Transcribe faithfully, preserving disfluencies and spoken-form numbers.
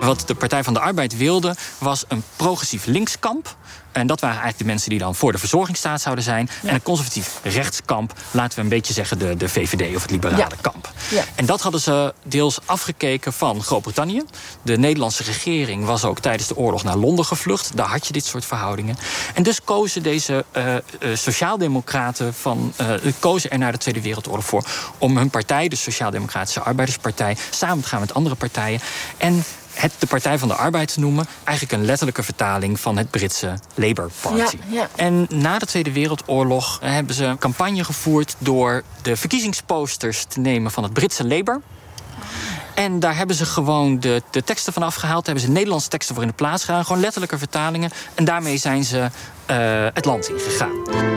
Wat de Partij van de Arbeid wilde, was een progressief linkskamp. En dat waren eigenlijk de mensen die dan voor de verzorgingsstaat zouden zijn. Ja. En een conservatief rechtskamp, laten we een beetje zeggen de, de V V D of het liberale ja. kamp. Ja. En dat hadden ze deels afgekeken van Groot-Brittannië. De Nederlandse regering was ook tijdens de oorlog naar Londen gevlucht. Daar had je dit soort verhoudingen. En dus kozen deze uh, uh, sociaaldemocraten van, uh, kozen er na de Tweede Wereldoorlog voor om hun partij, de Sociaal-Democratische Arbeiderspartij, samen te gaan met andere partijen. En het de Partij van de Arbeid te noemen, eigenlijk een letterlijke vertaling van het Britse Labour Party. Ja, ja. En na de Tweede Wereldoorlog hebben ze een campagne gevoerd door de verkiezingsposters te nemen van het Britse Labour. En daar hebben ze gewoon de, de teksten van afgehaald. Hebben ze Nederlandse teksten voor in de plaats gedaan. Gewoon letterlijke vertalingen. En daarmee zijn ze uh, het land ingegaan.